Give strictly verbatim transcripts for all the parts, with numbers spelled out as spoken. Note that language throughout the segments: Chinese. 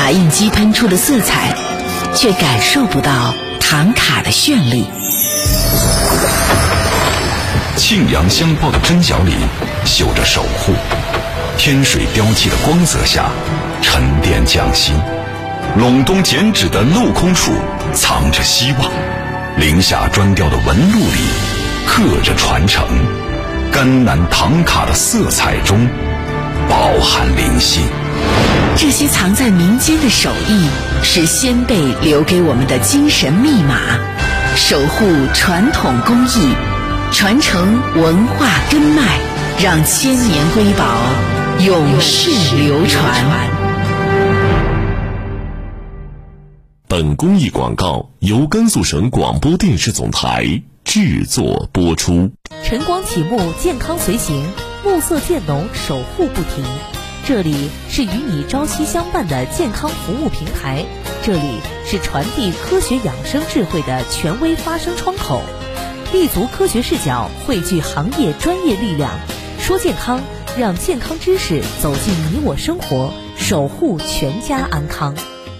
打印机喷出的色彩，却感受不到唐卡的绚丽。 沁阳相报的针脚里绣着守护，天水雕漆的光泽下沉淀匠心，陇东剪纸的镂空处藏着希望，临夏砖雕的纹路里刻着传承，甘南唐卡的色彩中饱含灵性。 这些藏在民间的手艺，是先辈留给我们的精神密码，守护传统工艺，传承文化根脉，让千年瑰宝永世流传。 本公益广告由甘肃省广播电视总台制作播出。 晨光启目，健康随行，暮色渐浓，守护不停。这里是与你朝夕相伴的健康服务平台，这里是传递科学养生智慧的权威发声窗口，立足科学视角，汇聚行业专业力量，说健康，让健康知识走进你我生活，守护全家安康。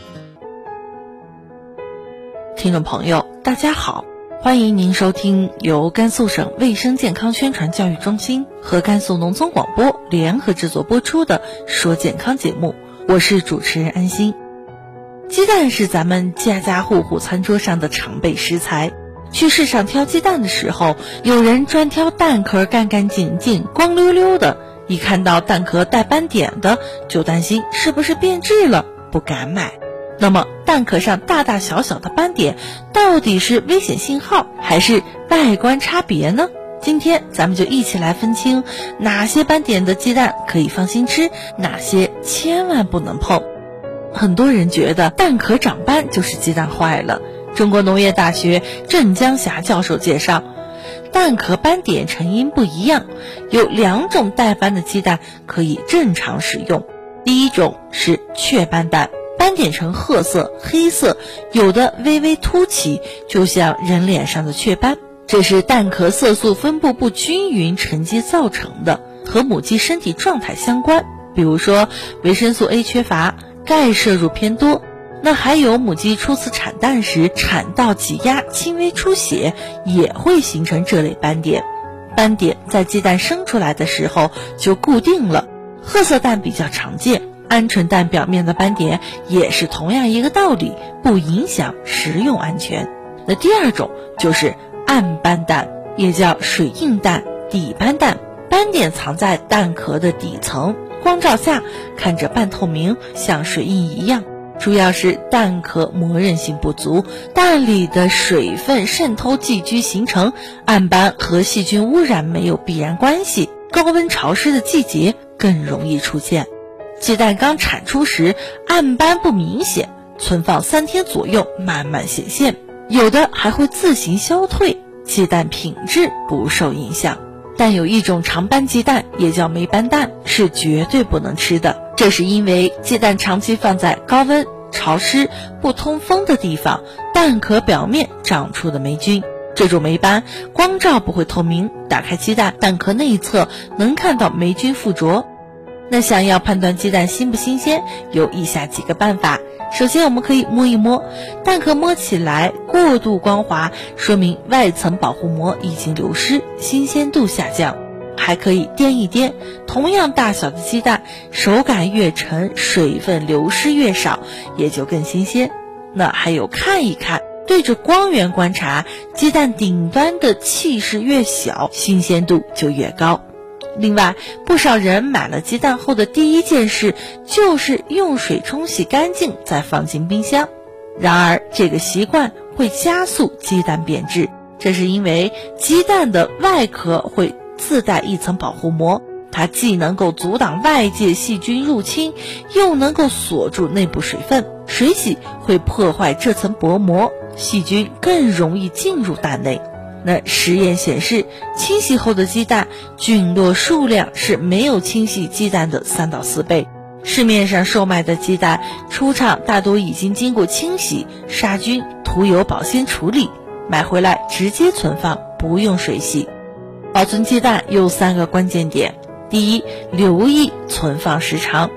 听众朋友大家好，欢迎您收听由甘肃省卫生健康宣传教育中心和甘肃农村广播联合制作播出的说健康节目，我是主持人安心。鸡蛋是咱们家家户户餐桌上的常备食材，去市场挑鸡蛋的时候，有人专挑蛋壳干干净净光溜溜的，一看到蛋壳带斑点的就担心是不是变质了，不敢买。那么蛋壳上大大小小的斑点到底是危险信号还是外观差别呢？今天咱们就一起来分清哪些斑点的鸡蛋可以放心吃，哪些千万不能碰。很多人觉得蛋壳长斑就是鸡蛋坏了。中国农业大学郑江霞教授介绍，蛋壳斑点成因不一样，有两种带斑的鸡蛋可以正常使用。第一种是雀斑蛋，斑点呈褐色、黑色，有的微微凸起，就像人脸上的雀斑。这是蛋壳色素分布不均匀沉积造成的，和母鸡身体状态相关。比如说维生素 A 缺乏，钙摄入偏多，那还有母鸡初次产蛋时产道挤压、轻微出血，也会形成这类斑点。斑点在鸡蛋生出来的时候就固定了，褐色蛋比较常见，鹌鹑蛋表面的斑点也是同样一个道理，不影响食用安全。那第二种就是暗斑蛋，也叫水印蛋、底斑蛋，斑点藏在蛋壳的底层，光照下看着半透明，像水印一样，主要是蛋壳膜韧性不足，蛋里的水分渗透寄居形成。暗斑和细菌污染没有必然关系，高温潮湿的季节更容易出现。鸡蛋刚产出时暗斑不明显，存放三天左右慢慢显现，有的还会自行消退，鸡蛋品质不受影响。但有一种长斑鸡蛋，也叫霉斑蛋，是绝对不能吃的。这是因为鸡蛋长期放在高温、潮湿、不通风的地方，蛋壳表面长出的霉菌。这种霉斑光照不会透明，打开鸡蛋，蛋壳内侧能看到霉菌附着。那想要判断鸡蛋新不新鲜，有以下几个办法。首先我们可以摸一摸，蛋壳摸起来过度光滑，说明外层保护膜已经流失，新鲜度下降。还可以掂一掂，同样大小的鸡蛋，手感越沉，水分流失越少，也就更新鲜。那还有看一看，对着光源观察，鸡蛋顶端的气势越小，新鲜度就越高。另外，不少人买了鸡蛋后的第一件事就是用水冲洗干净再放进冰箱。然而这个习惯会加速鸡蛋变质，这是因为鸡蛋的外壳会自带一层保护膜，它既能够阻挡外界细菌入侵，又能够锁住内部水分。水洗会破坏这层薄膜，细菌更容易进入蛋内。那实验显示，清洗后的鸡蛋菌落数量是没有清洗鸡蛋的三到四倍。市面上售卖的鸡蛋出厂大多已经经过清洗、杀菌、涂油保鲜处理，买回来直接存放，不用水洗。保存鸡蛋有三个关键点：第一，留意存放时长。